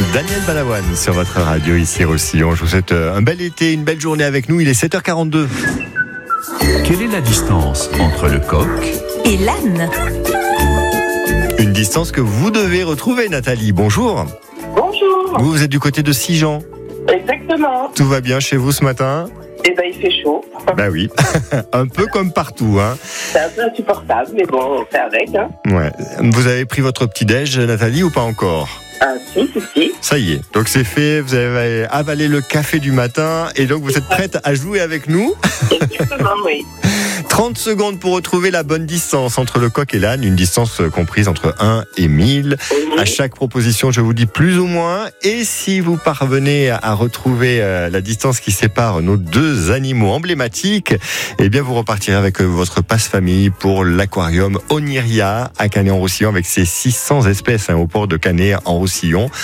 Daniel Balavoine sur votre radio ici Roussillon. Je vous souhaite un bel été, une belle journée avec nous. Il est 7h42. Quelle est la distance entre le coq et l'âne? Une distance que vous devez retrouver, Nathalie. Bonjour. Bonjour. Vous êtes du côté de Sigean. Exactement. Tout va bien chez vous ce matin? Eh ben, il fait chaud. Bah oui, un peu comme partout, hein. C'est un peu insupportable, mais bon, c'est avec, hein. Ouais. Vous avez pris votre petit-déj, Nathalie, ou pas encore? Ah, si. Ça y est, donc c'est fait, vous avez avalé le café du matin et donc vous êtes prête à jouer avec nous. Exactement, oui. 30 secondes pour retrouver la bonne distance entre le coq et l'âne, une distance comprise entre 1 et 1000. À chaque proposition, je vous dis plus ou moins. Et si vous parvenez à retrouver la distance qui sépare nos deux animaux emblématiques, eh bien vous repartirez avec votre passe-famille pour l'aquarium Oniria à Canet-en-Roussillon avec ses 600 espèces au port de Canet en Roussillon.